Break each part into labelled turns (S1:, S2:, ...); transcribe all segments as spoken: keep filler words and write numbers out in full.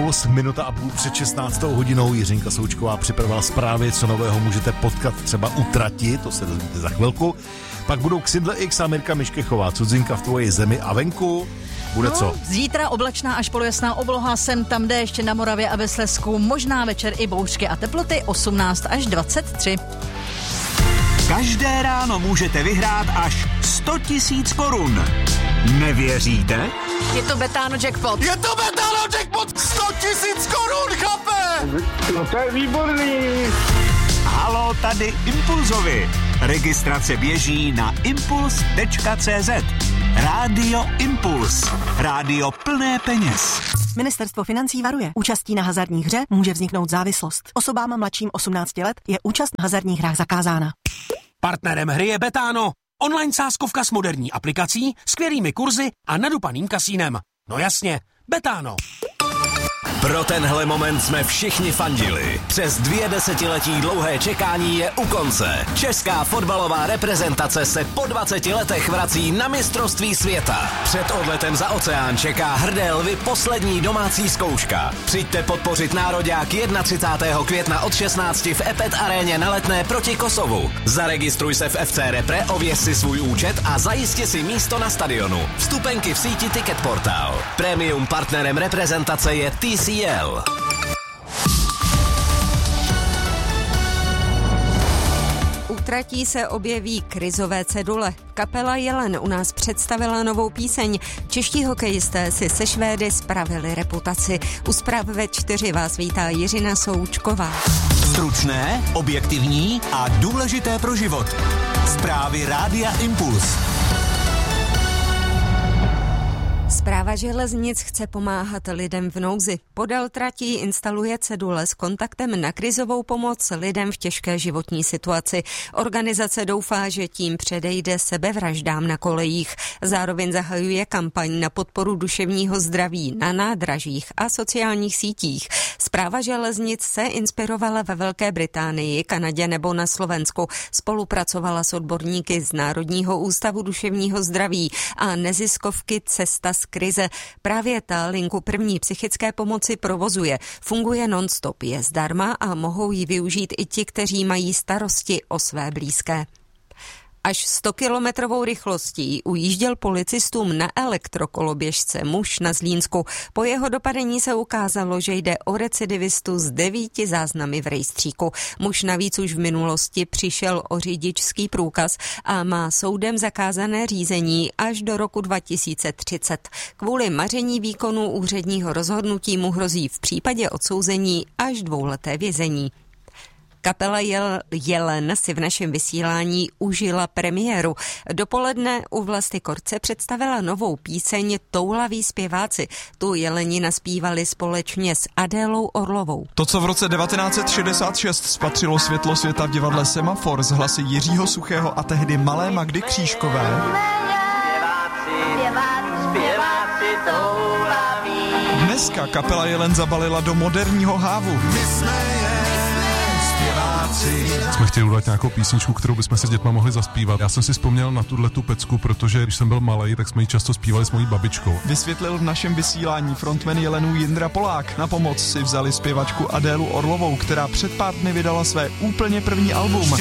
S1: Impuls, minuta a půl před šestnáctou hodinou. Jiřinka Součková připravila zprávy, co nového můžete potkat třeba u trati, to se dozvíte za chvilku. Pak budou Xindle X a Mirka Miškechová, Cudzinka v tvoji zemi a venku. Bude no, co?
S2: Zítra oblačná až polojasná obloha, sem tam déšť na Moravě a ve Slezsku, možná večer i bouřky a teploty osmnáct až dvacet tři.
S3: Každé ráno můžete vyhrát až sto tisíc korun. Nevěříte?
S2: Je to Betano jackpot.
S1: Je to Betano jackpot! sto tisíc korun, chápe?
S4: No to je výborný.
S3: Halo, tady Impulzovi. Registrace běží na impuls tečka cé zet. Rádio Impuls. Rádio plné peněz.
S5: Ministerstvo financí varuje. Účastí na hazardních hře může vzniknout závislost. Osobám mladším osmnácti let je účast na hazardních hrách zakázána.
S6: Partnerem hry je Betano. Online sázkovka s moderní aplikací, skvělými kurzy a nadupaným kasínem. No jasně, Betano.
S7: Pro tenhle moment jsme všichni fandili. Přes dvě desetiletí dlouhé čekání je u konce. Česká fotbalová reprezentace se po dvaceti letech vrací na mistrovství světa. Před odletem za oceán čeká hrdé lvy poslední domácí zkouška. Přijďte podpořit nároďák třicátého prvního května od šestnácti v Epet aréně na Letné proti Kosovu. Zaregistruj se v F C Repre, ověř si svůj účet a zajisти si místo na stadionu. Vstupenky v síti Ticket Portal. Premium partnerem reprezentace je T C L.
S8: U tratí se objeví krizové cedule. Kapela Jelen u nás představila novou píseň. Čeští hokejisté si se Švédy spravili reputaci. U zpráv ve čtyři vás vítá Jiřina Součková.
S3: Stručné, objektivní a důležité pro život. Zprávy Rádia Impuls.
S8: Správa železnic chce pomáhat lidem v nouzi. Podél tratí instaluje cedule s kontaktem na krizovou pomoc lidem v těžké životní situaci. Organizace doufá, že tím předejde sebevraždám na kolejích. Zároveň zahajuje kampaň na podporu duševního zdraví na nádražích a sociálních sítích. Správa železnic se inspirovala ve Velké Británii, Kanadě nebo na Slovensku. Spolupracovala s odborníky z Národního ústavu duševního zdraví a neziskovky Cesta z krize. Právě ta linku první psychické pomoci provozuje. Funguje non-stop, je zdarma a mohou ji využít i ti, kteří mají starosti o své blízké. Až stokilometrovou rychlostí ujížděl policistům na elektrokoloběžce muž na Zlínsku. Po jeho dopadení se ukázalo, že jde o recidivistu s devíti záznamy v rejstříku. Muž navíc už v minulosti přišel o řidičský průkaz a má soudem zakázané řízení až do roku dva tisíce třicet. Kvůli maření výkonu úředního rozhodnutí mu hrozí v případě odsouzení až dvouleté vězení. Kapela Jelen si v našem vysílání užila premiéru. Dopoledne u Vlasty Korce představila novou píseň Toulaví zpěváci. Tu Jeleni naspívali společně s Adélou Orlovou.
S9: To, co v roce devatenáct set šedesát šest spatřilo světlo světa v divadle Semafor z hlasy Jiřího Suchého a tehdy malé Magdy Křížkové, dneska kapela Jelen zabalila do moderního hávu.
S10: Jsme chtěli udělat nějakou písničku, kterou bychom si s dětma mohli zaspívat. Já jsem si vzpomněl na tuhletu pecku, protože když jsem byl malej, tak jsme ji často zpívali s mojí babičkou.
S9: Vysvětlil v našem vysílání frontman Jelenů Jindra Polák. Na pomoc si vzali zpěvačku Adélu Orlovou, která před pár dny vydala své úplně první album.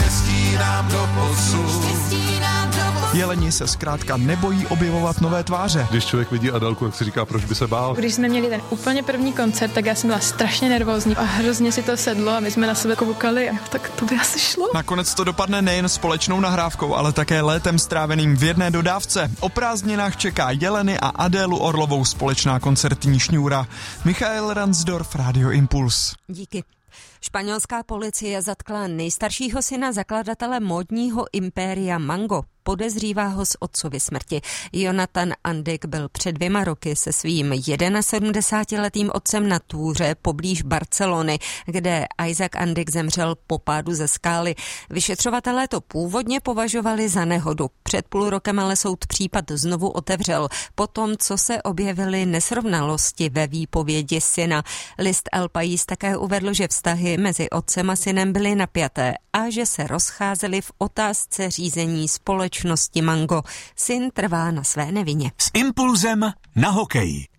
S9: Jeleni se zkrátka nebojí objevovat nové tváře.
S10: Když člověk vidí Adélku, tak si říká, proč by se bál.
S11: Když jsme měli ten úplně první koncert, tak já jsem byla strašně nervózní a hrozně si to sedlo a my jsme na sebe koukali a tak to by asi šlo.
S9: Nakonec to dopadne nejen společnou nahrávkou, ale také létem stráveným v jedné dodávce. O prázdninách čeká Jeleny a Adélu Orlovou společná koncertní šňůra. Michael Ransdorf, Radio Impuls.
S8: Díky. Španělská policie zatkla nejstaršího syna zakladatele módního impéria Mango. Podezřívá ho z otcovy smrti. Jonathan Andik byl před dvěma roky se svým sedmdesátiletým otcem na túře poblíž Barcelony, kde Isaac Andik zemřel po pádu ze skály. Vyšetřovatelé to původně považovali za nehodu. Před půl rokem ale soud případ znovu otevřel, potom co se objevily nesrovnalosti ve výpovědi syna. List El País také uvedl, že vztahy mezi otcem a synem byly napjaté a že se rozcházeli v otázce řízení společnosti Mango. Syn trvá na své nevině.
S3: S impulzem na hokej.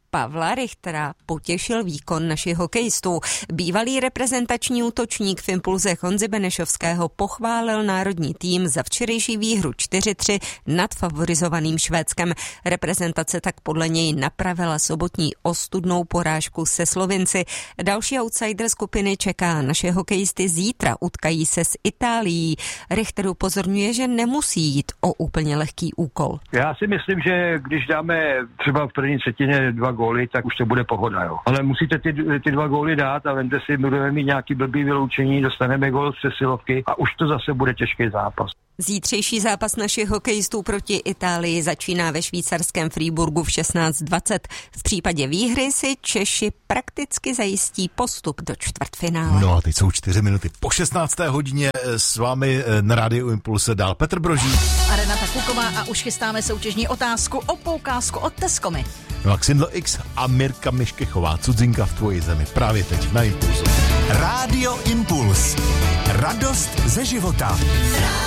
S8: Pavla Richtera potěšil výkon našich hokejistů. Bývalý reprezentační útočník v impulzech Honzy Benešovského pochválil národní tým za včerejší výhru čtyři tři nad favorizovaným Švédskem. Reprezentace tak podle něj napravila sobotní ostudnou porážku se Slovinci. Další outsider skupiny čeká naše hokejisty zítra, utkají se s Itálií. Richter upozorňuje, že nemusí jít o úplně lehký úkol.
S4: Já si myslím, že když dáme třeba v první třetině dva góly, tak už to bude pohoda, jo. Ale musíte ty, ty dva góly dát a vemte si, budeme mít nějaký blbý vyloučení, dostaneme gól z přesilovky a už to zase bude těžký zápas.
S8: Zítřejší zápas našich hokejistů proti Itálii začíná ve švýcarském Freiburgu v šestnáct dvacet. V případě výhry si Češi prakticky zajistí postup do čtvrtfinále.
S1: No a teď jsou čtyři minuty po šestnácté hodině, s vámi na Rádiu Impulse dál Petr Broží
S2: a Renata Kuková a už chystáme soutěžní otázku o poukázku od Tescomy.
S1: No a Xindl X a Mirka Miškechová, Cudzinka v tvoji zemi, právě teď na Impulsu.
S3: Rádio Impuls. Radost ze života.